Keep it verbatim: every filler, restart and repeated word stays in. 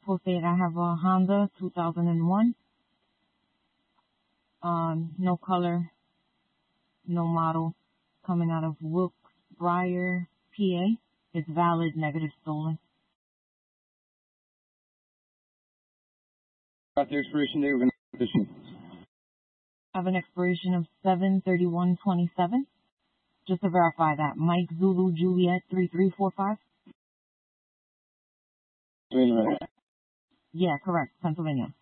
Jose, I have a Honda two thousand one. Um, no color, no model, coming out of Wilkes-Barre, P A. It's valid, negative stolen. Got the expiration date of an edition. I have an expiration of seven thirty-one twenty-seven. Just to verify that, Mike Zulu Juliet three three four five. Wait a minute. Yeah, correct, Pennsylvania.